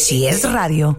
Si es radio,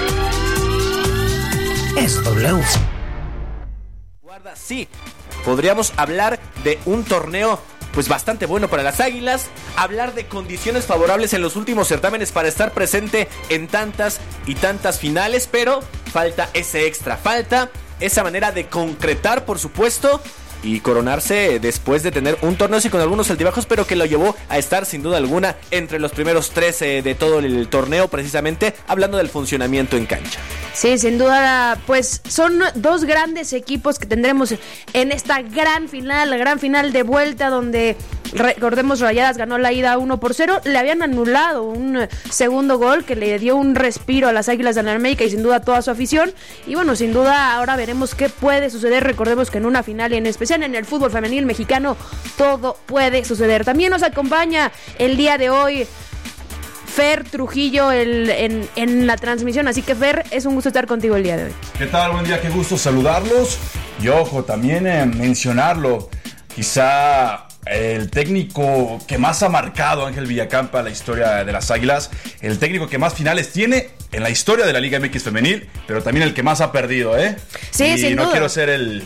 es W. Guarda, sí, podríamos hablar de un torneo pues bastante bueno para las Águilas, hablar de condiciones favorables en los últimos certámenes para estar presente en tantas y tantas finales, pero falta ese extra, falta esa manera de concretar, por supuesto, y coronarse después de tener un torneo así con algunos altibajos, pero que lo llevó a estar sin duda alguna entre los primeros 13 de todo el torneo, precisamente hablando del funcionamiento en cancha. Sí, sin duda, pues son dos grandes equipos que tendremos en esta gran final, la gran final de vuelta, donde recordemos Rayadas ganó la ida 1-0, le habían anulado un segundo gol que le dio un respiro a las Águilas de la América y sin duda a toda su afición, y bueno, sin duda ahora veremos qué puede suceder. Recordemos que en una final, y en especial en el fútbol femenil mexicano, todo puede suceder. También nos acompaña el día de hoy Fer Trujillo en la transmisión, así que Fer, es un gusto estar contigo el día de hoy. ¿Qué tal? Buen día, qué gusto saludarlos. Y ojo, también mencionarlo, quizá el técnico que más ha marcado Ángel Villacampa la historia de las Águilas, el técnico que más finales tiene en la historia de la Liga MX femenil, pero también el que más ha perdido, ¿eh? Sí, y sin no duda. quiero ser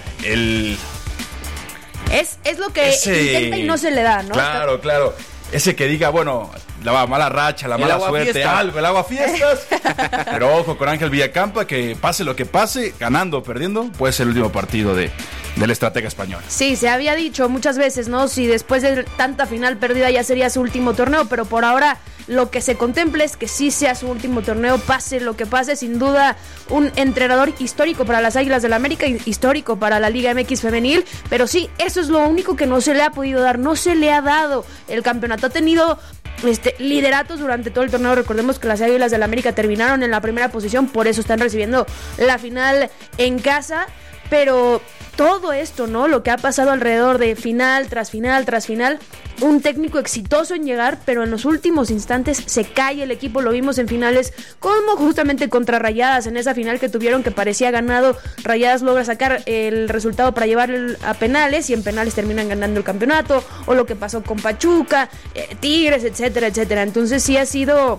Es lo que intenta y no se le da, ¿no? Claro. Ese que diga, bueno, la mala racha, la mala suerte, fiesta. algo, el agua fiestas. Pero ojo con Ángel Villacampa, que pase lo que pase, ganando o perdiendo, puede ser el último partido del estratega español. Sí, se había dicho muchas veces, ¿no? Si después de tanta final perdida ya sería su último torneo, pero por ahora lo que se contempla es que sí sea su último torneo, pase lo que pase. Sin duda un entrenador histórico para las Águilas del la América, histórico para la Liga MX femenil, pero sí, eso es lo único que no se le ha podido dar, no se le ha dado el campeonato. Ha tenido lideratos durante todo el torneo. Recordemos que las Águilas del la América terminaron en la primera posición, por eso están recibiendo la final en casa, pero todo esto, ¿no? Lo que ha pasado alrededor de final tras final tras final, un técnico exitoso en llegar, pero en los últimos instantes se cae el equipo. Lo vimos en finales como justamente contra Rayadas, en esa final que tuvieron que parecía ganado. Rayadas logra sacar el resultado para llevar a penales y en penales terminan ganando el campeonato, o lo que pasó con Pachuca, Tigres, etcétera, etcétera. Entonces sí ha sido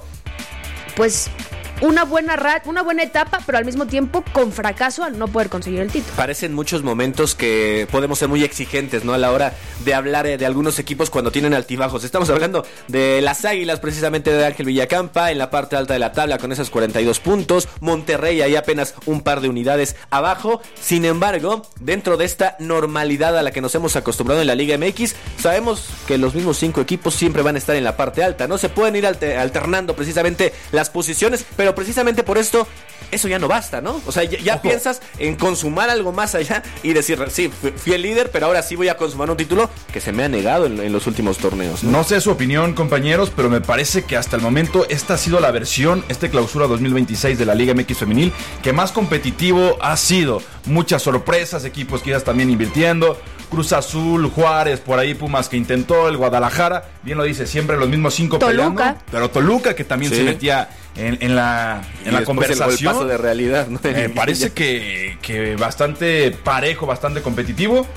pues una buena etapa, pero al mismo tiempo con fracaso al no poder conseguir el título. Parecen muchos momentos que podemos ser muy exigentes, ¿no? A la hora de hablar de algunos equipos cuando tienen altibajos. Estamos hablando de las Águilas, precisamente de Ángel Villacampa, en la parte alta de la tabla con esos 42 puntos. Monterrey ahí apenas un par de unidades abajo. Sin embargo, dentro de esta normalidad a la que nos hemos acostumbrado en la Liga MX, sabemos que los mismos 5 equipos siempre van a estar en la parte alta, ¿no? Se pueden ir alternando precisamente las posiciones, pero precisamente por esto, eso ya no basta, ¿no? O sea, ya piensas en consumar algo más allá y decir, sí, fui el líder, pero ahora sí voy a consumar un título que se me ha negado en los últimos torneos, ¿no? No sé su opinión, compañeros, pero me parece que hasta el momento esta ha sido la versión, clausura 2026 de la Liga MX femenil, que más competitivo ha sido. Muchas sorpresas, equipos que ya están también invirtiendo. Cruz Azul, Juárez, por ahí Pumas que intentó, el Guadalajara, bien lo dice, siempre los mismos 5 peleando, pero Toluca que también se metía en la conversación. El paso de realidad, ¿no? Me parece que bastante parejo, bastante competitivo.